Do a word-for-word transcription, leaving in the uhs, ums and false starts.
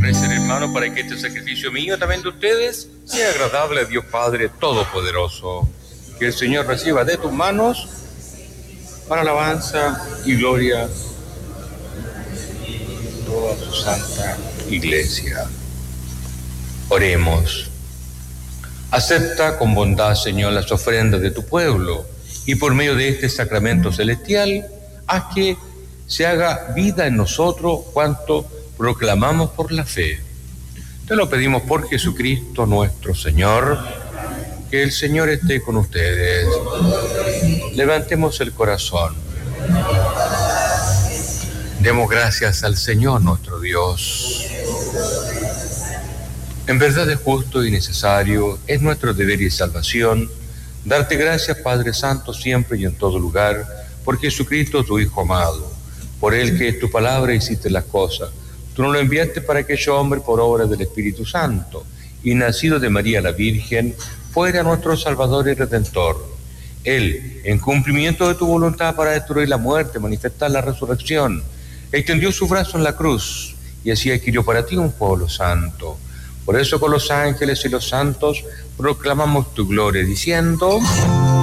ofrecen, hermano, para que este sacrificio mío, también de ustedes, sea agradable a Dios Padre Todopoderoso. Que el Señor reciba de tus manos para alabanza y gloria de toda su santa iglesia. Oremos. Acepta con bondad, Señor, las ofrendas de tu pueblo, y por medio de este sacramento celestial, haz que se haga vida en nosotros cuanto proclamamos por la fe. Te lo pedimos por Jesucristo nuestro Señor. Que el Señor esté con ustedes. Levantemos el corazón. Demos gracias al Señor nuestro Dios. En verdad es justo y necesario, es nuestro deber y salvación, darte gracias, Padre Santo, siempre y en todo lugar, por Jesucristo, tu Hijo amado, por Él que es tu palabra hiciste las cosas. Tú nos lo enviaste para que aquel hombre, por obra del Espíritu Santo, y nacido de María la Virgen, fuera nuestro Salvador y Redentor. Él, en cumplimiento de tu voluntad para destruir la muerte, manifestar la resurrección, extendió su brazo en la cruz, y así adquirió para ti un pueblo santo. Por eso con los ángeles y los santos proclamamos tu gloria, diciendo: